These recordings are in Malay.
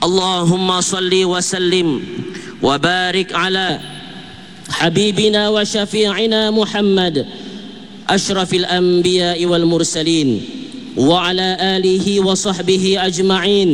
Allahumma salli wa sallim wa barik ala habibina wa syafi'ina Muhammad ashrafil anbiya'i wal mursalin wa ala alihi wa sahbihi ajma'in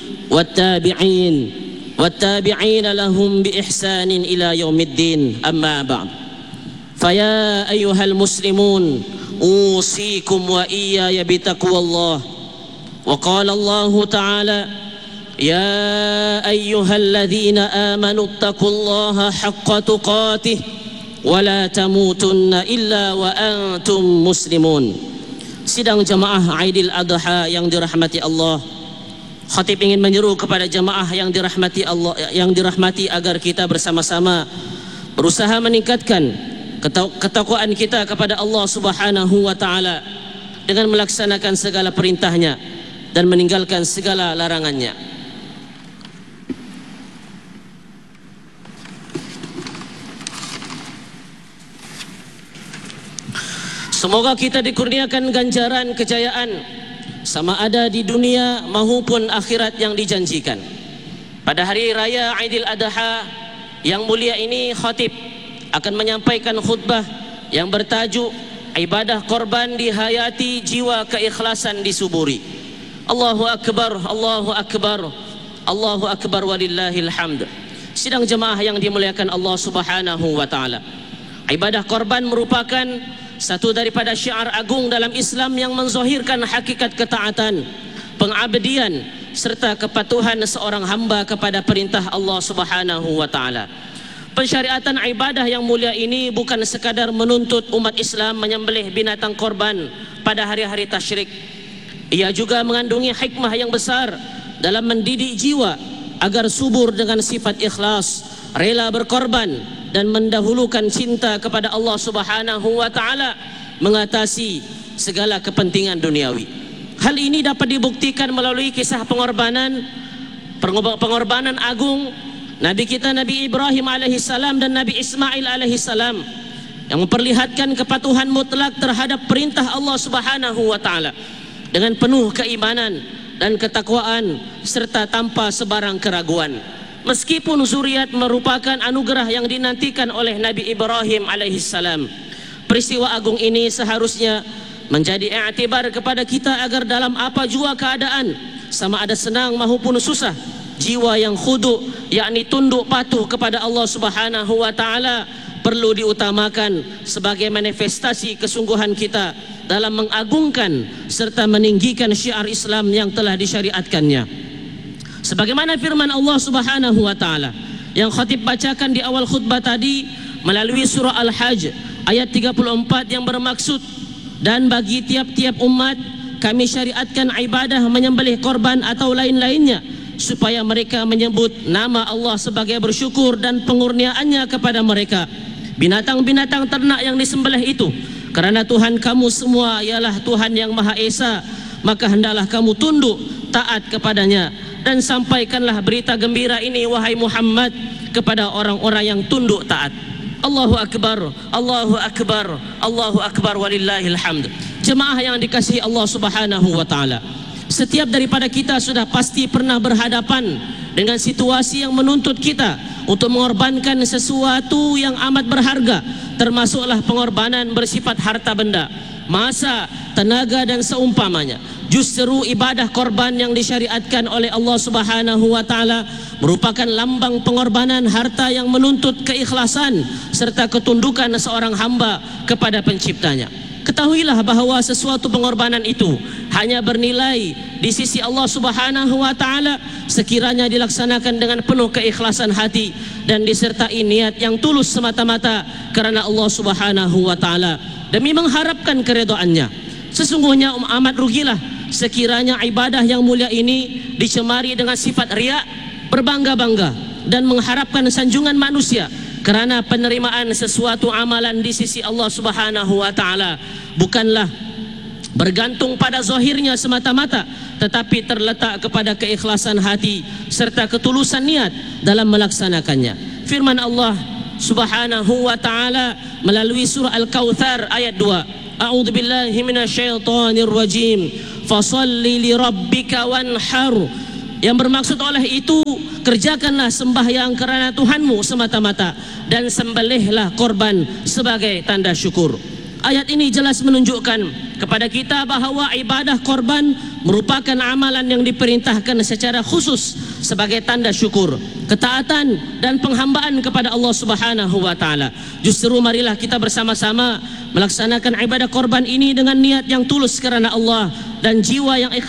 wattabi'in lahum bi ihsanin ila yaumiddin. Amma ba'd. Faya ayyuhal muslimun usikum wa iyaya bitaqwallah. Wa qala Allah ta'ala ya ayyuhalladzina amanu taqullaha haqqa tuqatih wa la tamutunna illa wa antum muslimun. Sidang jamaah Aidil Adha yang dirahmati Allah, khatib ingin menyeru kepada jamaah yang dirahmati Allah, yang dirahmati, agar kita bersama-sama berusaha meningkatkan ketakwaan kita kepada Allah Subhanahu wa taala dengan melaksanakan segala perintahnya dan meninggalkan segala larangannya. Semoga kita dikurniakan ganjaran kejayaan sama ada di dunia maupun akhirat yang dijanjikan. Pada hari raya Aidil Adha yang mulia ini, khatib akan menyampaikan khutbah yang bertajuk ibadah korban dihayati, jiwa keikhlasan disuburi. Allahu akbar, Allahu akbar, Allahu akbar walillahil hamd. Sidang jemaah yang dimuliakan Allah Subhanahu wa taala, ibadah korban merupakan satu daripada syiar agung dalam Islam yang menzahirkan hakikat ketaatan, pengabdian serta kepatuhan seorang hamba kepada perintah Allah Subhanahu wa taala. Pensyariatan ibadah yang mulia ini bukan sekadar menuntut umat Islam menyembelih binatang korban pada hari-hari tasyrik. Ia juga mengandungi hikmah yang besar dalam mendidik jiwa agar subur dengan sifat ikhlas, rela berkorban dan mendahulukan cinta kepada Allah Subhanahu wa taala mengatasi segala kepentingan duniawi. Hal ini dapat dibuktikan melalui kisah pengorbanan agung Nabi kita Nabi Ibrahim alaihissalam dan Nabi Ismail alaihissalam yang memperlihatkan kepatuhan mutlak terhadap perintah Allah Subhanahu wa taala dengan penuh keimanan dan ketakwaan serta tanpa sebarang keraguan. Meskipun zuriat merupakan anugerah yang dinantikan oleh Nabi Ibrahim alaihissalam, peristiwa agung ini seharusnya menjadi i'tibar kepada kita agar dalam apa jua keadaan, sama ada senang maupun susah, jiwa yang khudu, yakni tunduk patuh kepada Allah Subhanahu wa taala, perlu diutamakan sebagai manifestasi kesungguhan kita dalam mengagungkan serta meninggikan syiar Islam yang telah disyariatkannya. Sebagaimana firman Allah Subhanahu wa taala yang khatib bacakan di awal khutbah tadi melalui surah Al-Hajj ayat 34 yang bermaksud, dan bagi tiap-tiap umat kami syariatkan ibadah menyembelih korban atau lain-lainnya supaya mereka menyebut nama Allah sebagai bersyukur dan pengurniaannya kepada mereka. Binatang-binatang ternak yang disembelih itu kerana Tuhan kamu semua ialah Tuhan yang Maha Esa, maka hendaklah kamu tunduk taat kepadanya, dan sampaikanlah berita gembira ini wahai Muhammad kepada orang-orang yang tunduk taat. Allahu akbar, Allahu akbar, Allahu akbar walillahil hamd. Jemaah yang dikasihi Allah Subhanahu wa taala, setiap daripada kita sudah pasti pernah berhadapan dengan situasi yang menuntut kita untuk mengorbankan sesuatu yang amat berharga, termasuklah pengorbanan bersifat harta benda, masa, tenaga dan seumpamanya. Justru ibadah korban yang disyariatkan oleh Allah Subhanahu wa taala merupakan lambang pengorbanan harta yang menuntut keikhlasan serta ketundukan seorang hamba kepada penciptanya. Ketahuilah bahawa sesuatu pengorbanan itu hanya bernilai di sisi Allah Subhanahu wa taala sekiranya dilaksanakan dengan penuh keikhlasan hati dan disertai niat yang tulus semata-mata kerana Allah Subhanahu wa taala demi mengharapkan keridhaannya. Sesungguhnya amat rugilah sekiranya ibadah yang mulia ini dicemari dengan sifat riak, berbangga-bangga dan mengharapkan sanjungan manusia kerana penerimaan sesuatu amalan di sisi Allah Subhanahu wa taala bukanlah bergantung pada zahirnya semata-mata, tetapi terletak kepada keikhlasan hati serta ketulusan niat dalam melaksanakannya. Firman Allah Subhanahu wa taala melalui surah Al-Kautsar ayat 2, A'udzu billahi minasyaitonir rajim, fasalli li rabbika wanhar, Yang bermaksud oleh itu, kerjakanlah sembahyang kerana Tuhanmu semata-mata dan sembelihlah korban sebagai tanda syukur. Ayat ini jelas menunjukkan kepada kita bahawa ibadah korban merupakan amalan yang diperintahkan secara khusus sebagai tanda syukur, ketaatan dan penghambaan kepada Allah Subhanahu wa taala. Justru marilah kita bersama-sama melaksanakan ibadah korban ini dengan niat yang tulus kerana Allah dan jiwa yang ikhlas